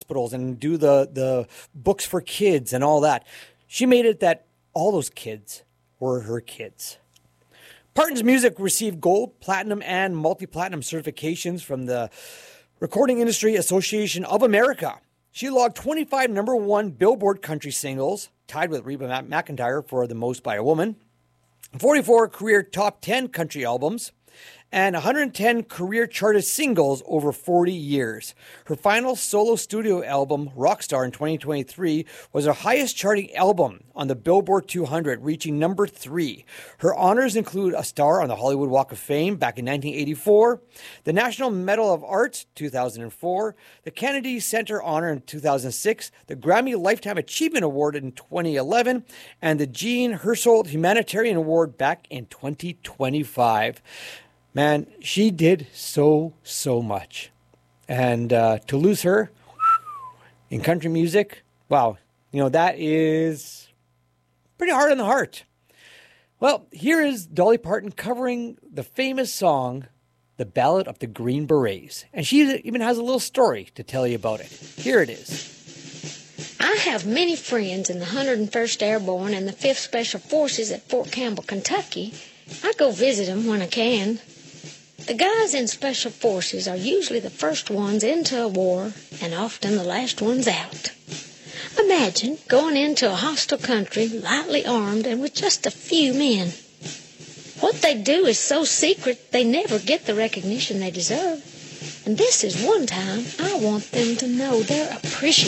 hospitals and do the books for kids and all that. She made it that all those kids were her kids. Parton's music received gold, platinum, and multi-platinum certifications from the Recording Industry Association of America. She logged 25 number one Billboard country singles, tied with Reba McEntire for the most by a woman, 44 career top 10 country albums, and 110 career charted singles over 40 years. Her final solo studio album, Rockstar, in 2023, was her highest charting album on the Billboard 200, reaching number 3. Her honors include a star on the Hollywood Walk of Fame back in 1984, the National Medal of Arts, 2004, the Kennedy Center Honor in 2006, the Grammy Lifetime Achievement Award in 2011, and the Jean Hersholt Humanitarian Award back in 2025. Man, she did so much. And to lose her in country music, wow, that is pretty hard on the heart. Well, here is Dolly Parton covering the famous song, The Ballad of the Green Berets. And she even has a little story to tell you about it. Here it is. I have many friends in the 101st Airborne and the 5th Special Forces at Fort Campbell, Kentucky. I go visit them when I can. The guys in Special Forces are usually the first ones into a war and often the last ones out. Imagine going into a hostile country, lightly armed and with just a few men. What they do is so secret they never get the recognition they deserve. And this is one time I want them to know they're appreciated.